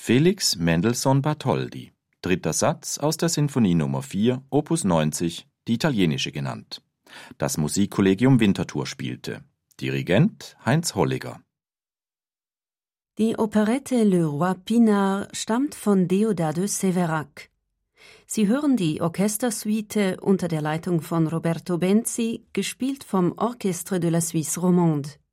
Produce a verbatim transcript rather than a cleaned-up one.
Felix Mendelssohn Bartholdy, dritter Satz aus der Sinfonie Nummer vier, Opus neunzig, die italienische genannt. Das Musikkollegium Winterthur spielte. Dirigent Heinz Holliger. Die Operette Le Roi Pinard stammt von Deodato Séverac. Sie hören die Orchestersuite unter der Leitung von Roberto Benzi, gespielt vom Orchestre de la Suisse Romande.